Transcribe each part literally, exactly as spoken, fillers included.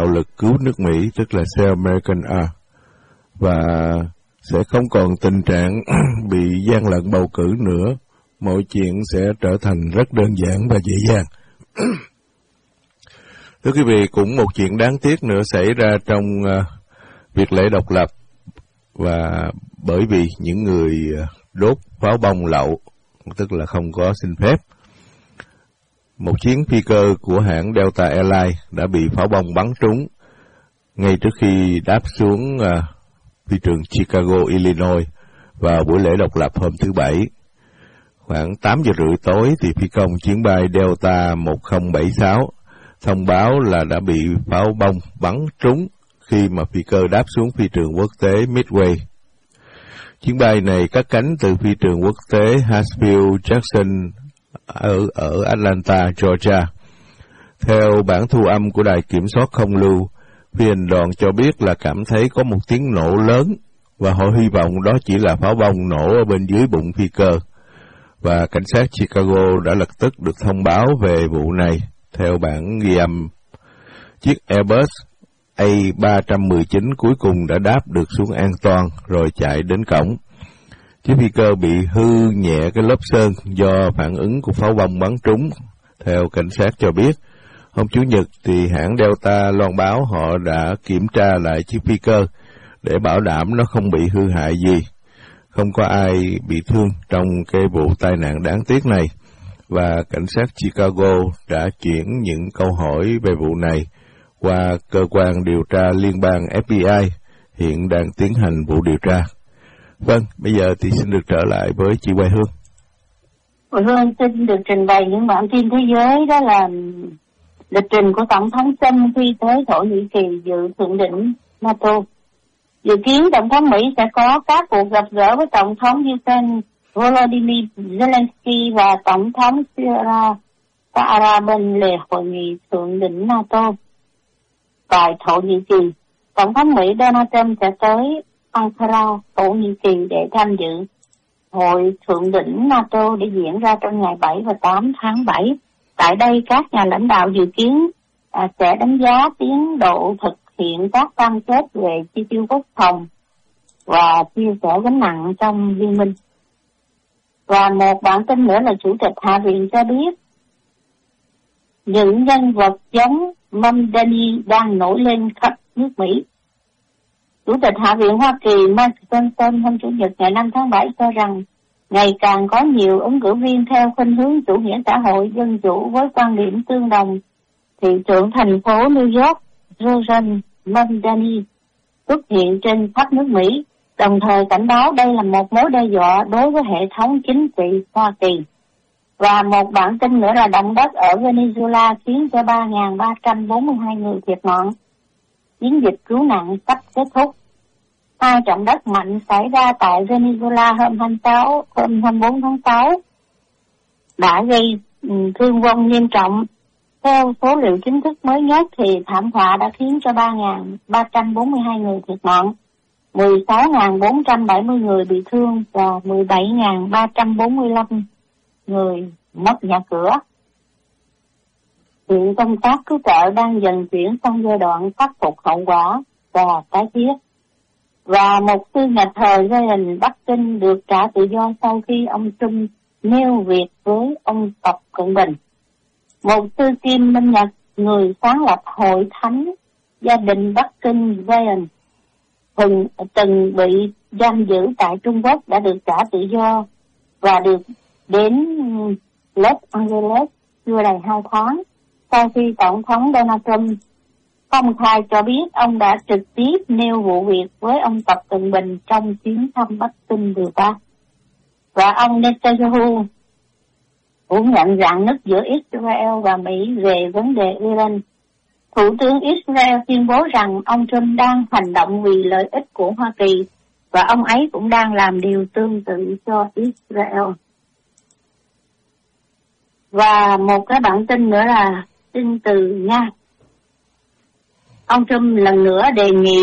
bạo lực cứu nước Mỹ, tức là Save American Arms, và sẽ không còn tình trạng bị gian lận bầu cử nữa. Mọi chuyện sẽ trở thành rất đơn giản và dễ dàng. Thưa quý vị, cũng một chuyện đáng tiếc nữa xảy ra trong uh, việc lễ độc lập, và bởi vì những người đốt pháo bông lậu, tức là không có xin phép. Một chiến phi cơ của hãng Delta Airlines đã bị pháo bông bắn trúng ngay trước khi đáp xuống uh, phi trường Chicago, Illinois vào buổi lễ độc lập hôm thứ Bảy. Khoảng tám giờ rưỡi tối thì phi công chuyến bay Delta một không bảy sáu thông báo là đã bị pháo bông bắn trúng khi mà phi cơ đáp xuống phi trường quốc tế Midway. Chuyến bay này cất cánh từ phi trường quốc tế Hartsfield Jackson ở, ở Atlanta, Georgia. Theo bản thu âm của đài kiểm soát không lưu, phi hành đoàn cho biết là cảm thấy có một tiếng nổ lớn và họ hy vọng đó chỉ là pháo bông nổ ở bên dưới bụng phi cơ. Và cảnh sát Chicago đã lập tức được thông báo về vụ này. Theo bản ghi âm, chiếc Airbus A ba một chín cuối cùng đã đáp được xuống an toàn rồi chạy đến cổng. Chiếc phi cơ bị hư nhẹ cái lớp sơn do phản ứng của pháo bông bắn trúng, theo cảnh sát cho biết. Hôm Chủ nhật thì hãng Delta loan báo họ đã kiểm tra lại chiếc phi cơ để bảo đảm nó không bị hư hại gì. Không có ai bị thương trong cái vụ tai nạn đáng tiếc này, và cảnh sát Chicago đã chuyển những câu hỏi về vụ này qua cơ quan điều tra liên bang F B I, hiện đang tiến hành vụ điều tra. Vâng, bây giờ thì xin được trở lại với chị Hoài Hương. Hoài Hương xin được trình bày những bản tin thế giới, đó là lịch trình của Tổng thống Trump khi tới Thổ Nhĩ Kỳ dự thượng đỉnh NATO. Dự kiến Tổng thống Mỹ sẽ có các cuộc gặp gỡ với Tổng thống Ukraine Volodymyr Zelensky và Tổng thống Syria Bashar bên lề hội nghị thượng đỉnh NATO tại Thổ Nhĩ Kỳ. Tổng thống Mỹ Donald Trump sẽ tới Ankara, Thổ Nhĩ Kỳ để tham dự hội thượng đỉnh NATO để diễn ra trong ngày bảy và tám tháng bảy. Tại đây, các nhà lãnh đạo dự kiến à, sẽ đánh giá tiến độ thực hiện các cam kết về chi tiêu quốc phòng và chia sẻ gánh nặng trong liên minh. Và một bản tin nữa là Chủ tịch Hạ viện cho biết những nhân vật giống Mamdani đang nổi lên khắp nước Mỹ. Chủ tịch Hạ viện Hoa Kỳ Mike Johnson hôm Chủ nhật ngày năm tháng bảy cho rằng ngày càng có nhiều ứng cử viên theo khuynh hướng chủ nghĩa xã hội dân chủ với quan điểm tương đồng. Thị trưởng thành phố New York Rojan Mamdani xuất hiện trên khắp nước Mỹ, đồng thời cảnh báo đây là một mối đe dọa đối với hệ thống chính trị Hoa Kỳ. Và một bản tin nữa là động đất ở Venezuela khiến cho ba nghìn ba trăm bốn mươi hai người thiệt mạng. Chiến dịch cứu nạn sắp kết thúc. Hai trận đất mạnh xảy ra tại Venezuela hôm hai mươi sáu, hôm hai mươi bốn tháng sáu đã gây thương vong nghiêm trọng. Theo số liệu chính thức mới nhất thì thảm họa đã khiến cho ba nghìn ba trăm bốn mươi hai người thiệt mạng, mười sáu nghìn bốn trăm bảy mươi người bị thương và mười bảy nghìn ba trăm bốn mươi lăm người mất nhà cửa. Hiện công tác cứu trợ đang dần chuyển sang giai đoạn khắc phục hậu quả và tái thiết. Và một sư nhà thờ Zion Bắc Kinh được trả tự do sau khi ông Trump nêu việc với ông Tập Cận Bình. Một sư Kim Minh Nhật, người sáng lập hội thánh gia đình Bắc Kinh Zion, từng, từng bị giam giữ tại Trung Quốc đã được trả tự do và được đến Los Angeles chưa đầy hai tháng sau khi Tổng thống Donald Trump công khai cho biết ông đã trực tiếp nêu vụ việc với ông Tập Cận Bình trong chuyến thăm Bắc Kinh vừa qua. Và ông Netanyahu cũng nhận rằng nứt giữa Israel và Mỹ về vấn đề Iran. Thủ tướng Israel tuyên bố rằng ông Trump đang hành động vì lợi ích của Hoa Kỳ và ông ấy cũng đang làm điều tương tự cho Israel. Và một cái bản tin nữa là tin từ Nga. Ông Trump lần nữa đề nghị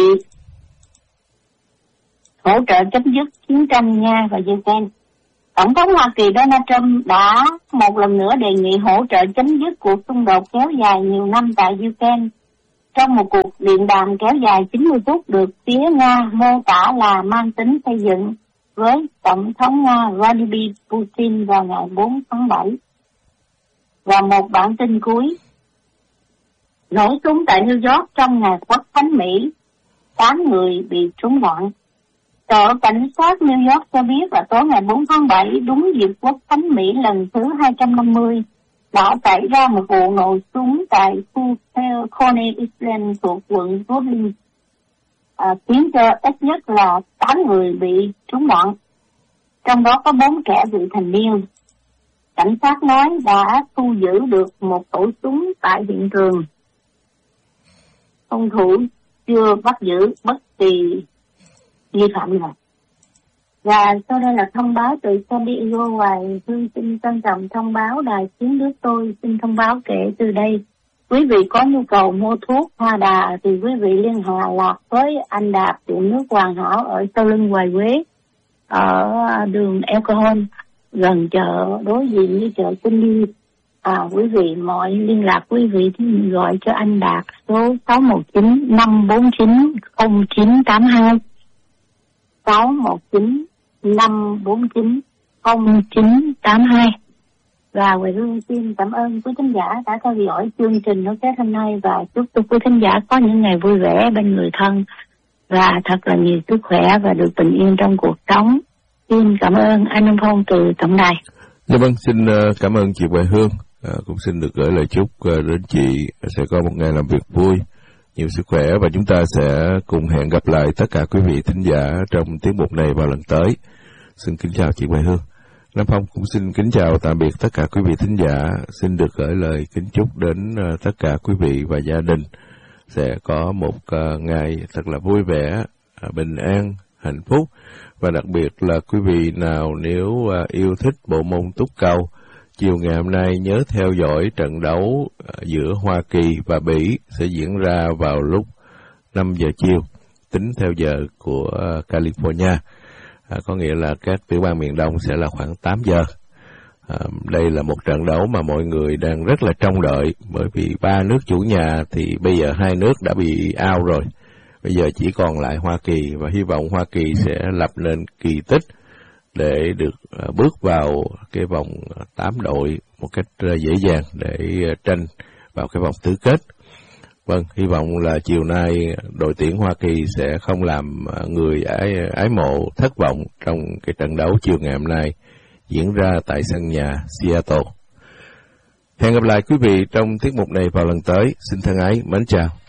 hỗ trợ chấm dứt chiến tranh Nga và Ukraine. Tổng thống Hoa Kỳ Donald Trump đã một lần nữa đề nghị hỗ trợ chấm dứt cuộc xung đột kéo dài nhiều năm tại Ukraine trong một cuộc điện đàm kéo dài chín mươi phút được phía Nga mô tả là mang tính xây dựng với Tổng thống Nga Vladimir Putin vào ngày bốn tháng bảy. Và một bản tin cuối. Nổ súng tại New York trong ngày Quốc khánh Mỹ, tám người bị trúng đạn. Sở Cảnh sát New York cho biết là tối ngày bốn tháng bảy, đúng dịp Quốc khánh Mỹ lần thứ hai trăm năm mươi, đã xảy ra một vụ nổ súng tại khu Coney Island thuộc quận Brooklyn, à, khiến cho ít nhất là tám người bị trúng đạn, trong đó có bốn kẻ vị thành niên. Cảnh sát nói đã thu giữ được một khẩu súng tại hiện trường. Hung thủ chưa bắt giữ bất kỳ nghi phạm nào. Và sau đây là thông báo từ San Diego. Hoài Hương xin trân trọng thông báo Đài Tiếng Nước Tôi xin thông báo kể từ đây. Quý vị có nhu cầu mua thuốc Hoa Đà thì quý vị liên hệ lạc với anh Đạp tiệm nước Hoàn Hảo ở sau lưng Hoài Quế, ở đường Alcohol, gần chợ đối diện với chợ Tinh Đi. À, quý vị mọi liên lạc quý vị thì gọi cho anh Đạt số sáu một chín năm bốn chín không chín tám hai, sáu một chín năm bốn chín không chín tám hai. Và Hoài Hương xin cảm ơn quý khán giả đã theo dõi chương trình nói kết hôm nay, và chúc cho quý khán giả có những ngày vui vẻ bên người thân và thật là nhiều sức khỏe và được bình yên trong cuộc sống. Xin cảm ơn anh Âm Phong từ tổng đài. Dạ vâng, xin cảm ơn chị Hoài Hương. À, cũng xin được gửi lời chúc đến chị sẽ có một ngày làm việc vui, nhiều sức khỏe, và chúng ta sẽ cùng hẹn gặp lại tất cả quý vị thính giả trong tiết mục này vào lần tới. Xin kính chào chị Hoài Hương. Nam Phong cũng xin kính chào tạm biệt tất cả quý vị thính giả. Xin được gửi lời kính chúc đến tất cả quý vị và gia đình sẽ có một ngày thật là vui vẻ, bình an, hạnh phúc. Và đặc biệt là quý vị nào nếu yêu thích bộ môn túc cầu, chiều ngày hôm nay nhớ theo dõi trận đấu giữa Hoa Kỳ và Bỉ sẽ diễn ra vào lúc năm giờ chiều, tính theo giờ của California. À, có nghĩa là các tiểu bang miền Đông sẽ là khoảng tám giờ. À, đây là một trận đấu mà mọi người đang rất là trông đợi, bởi vì ba nước chủ nhà thì bây giờ hai nước đã bị out rồi. Bây giờ chỉ còn lại Hoa Kỳ, và hy vọng Hoa Kỳ sẽ lập nên kỳ tích để được uh, bước vào cái vòng tám đội một cách uh, dễ dàng để uh, tranh vào cái vòng tứ kết. Vâng, hy vọng là chiều nay đội tuyển Hoa Kỳ sẽ không làm uh, người ái, ái mộ thất vọng trong cái trận đấu chiều ngày hôm nay diễn ra tại sân nhà Seattle. Hẹn gặp lại quý vị trong tiết mục này vào lần tới. Xin thân ái, mến chào.